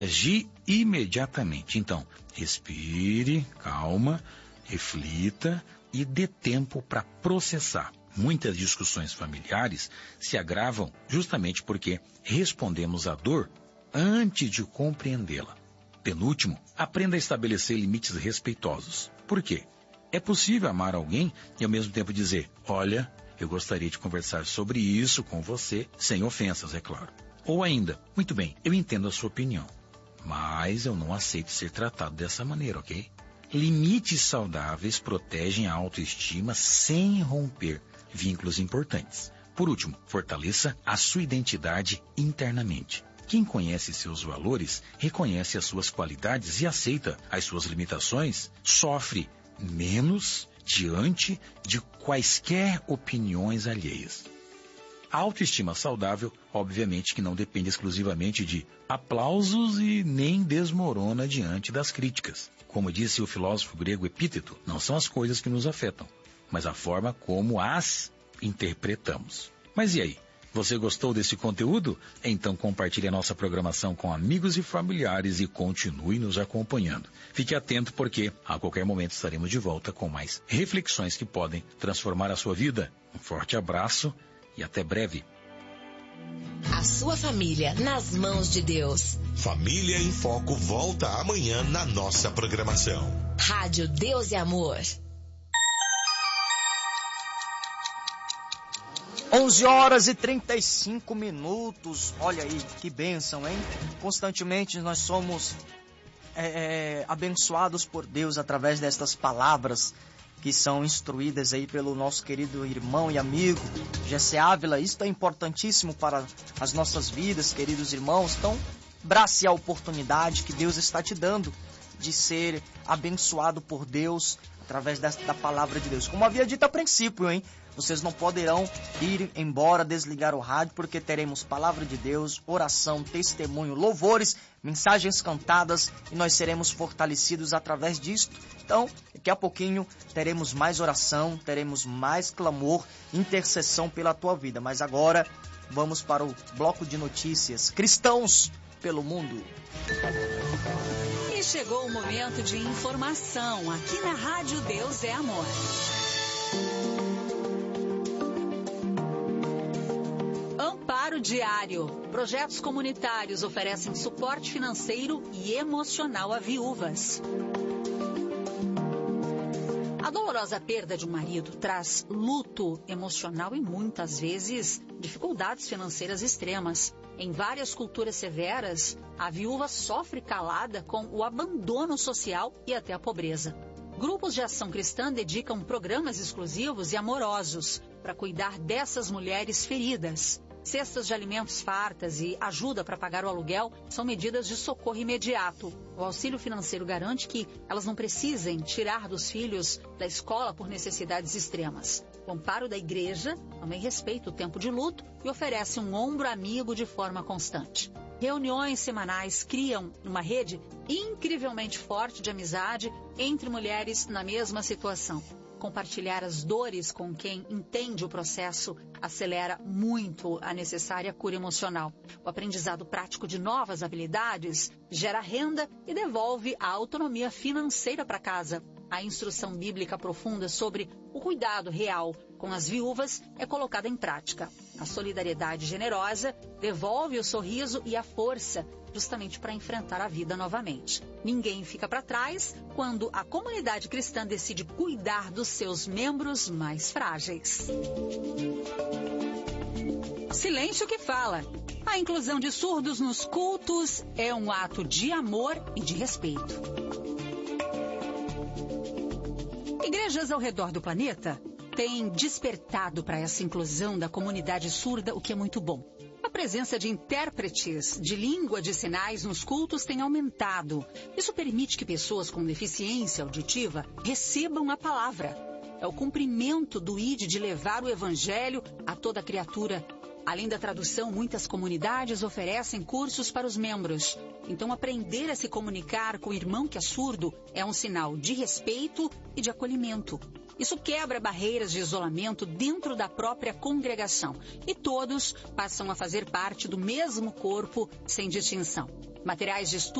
agir imediatamente. Então, respire, calma, reflita e dê tempo para processar. Muitas discussões familiares se agravam justamente porque respondemos à dor antes de compreendê-la. Penúltimo, aprenda a estabelecer limites respeitosos. Por quê? É possível amar alguém e ao mesmo tempo dizer, olha, eu gostaria de conversar sobre isso com você, sem ofensas, é claro. Ou ainda, muito bem, eu entendo a sua opinião, mas eu não aceito ser tratado dessa maneira, ok? Limites saudáveis protegem a autoestima sem romper vínculos importantes. Por último, fortaleça a sua identidade internamente. Quem conhece seus valores, reconhece as suas qualidades e aceita as suas limitações, sofre menos diante de quaisquer opiniões alheias. A autoestima saudável, obviamente, que não depende exclusivamente de aplausos e nem desmorona diante das críticas. Como disse o filósofo grego Epíteto, não são as coisas que nos afetam, mas a forma como as interpretamos. Mas e aí? Você gostou desse conteúdo? Então compartilhe a nossa programação com amigos e familiares e continue nos acompanhando. Fique atento porque a qualquer momento estaremos de volta com mais reflexões que podem transformar a sua vida. Um forte abraço e até breve. A sua família nas mãos de Deus. Família em Foco volta amanhã na nossa programação. Rádio Deus e Amor. 11h35. Olha aí, que bênção, hein? Constantemente nós somos abençoados por Deus através destas palavras que são instruídas aí pelo nosso querido irmão e amigo Jessé Ávila. Isso é importantíssimo para as nossas vidas, queridos irmãos. Então, abrace a oportunidade que Deus está te dando de ser abençoado por Deus através da palavra de Deus. Como havia dito a princípio, hein? Vocês não poderão ir embora, desligar o rádio, porque teremos palavra de Deus, oração, testemunho, louvores, mensagens cantadas e nós seremos fortalecidos através disto. Então, daqui a pouquinho teremos mais oração, teremos mais clamor, intercessão pela tua vida. Mas agora vamos para o bloco de notícias. Cristãos pelo mundo. E chegou o momento de informação aqui na Rádio Deus é Amor. Amparo Diário. Projetos comunitários oferecem suporte financeiro e emocional a viúvas. A dolorosa perda de um marido traz luto emocional e muitas vezes dificuldades financeiras extremas. Em várias culturas severas, a viúva sofre calada com o abandono social e até a pobreza. Grupos de ação cristã dedicam programas exclusivos e amorosos para cuidar dessas mulheres feridas. Cestas de alimentos fartas e ajuda para pagar o aluguel são medidas de socorro imediato. O auxílio financeiro garante que elas não precisem tirar dos filhos da escola por necessidades extremas. O amparo da igreja também respeita o tempo de luto e oferece um ombro amigo de forma constante. Reuniões semanais criam uma rede incrivelmente forte de amizade entre mulheres na mesma situação. Compartilhar as dores com quem entende o processo acelera muito a necessária cura emocional. O aprendizado prático de novas habilidades gera renda e devolve a autonomia financeira para casa. A instrução bíblica profunda sobre o cuidado real com as viúvas é colocada em prática. A solidariedade generosa devolve o sorriso e a força justamente para enfrentar a vida novamente. Ninguém fica para trás quando a comunidade cristã decide cuidar dos seus membros mais frágeis. Silêncio que fala. A inclusão de surdos nos cultos é um ato de amor e de respeito. Igrejas ao redor do planeta têm despertado para essa inclusão da comunidade surda, o que é muito bom. A presença de intérpretes de língua de sinais nos cultos tem aumentado. Isso permite que pessoas com deficiência auditiva recebam a palavra. É o cumprimento do ID de levar o evangelho a toda criatura. Além da tradução, muitas comunidades oferecem cursos para os membros. Então, aprender a se comunicar com o irmão que é surdo é um sinal de respeito e de acolhimento. Isso quebra barreiras de isolamento dentro da própria congregação e todos passam a fazer parte do mesmo corpo sem distinção. Materiais de estudo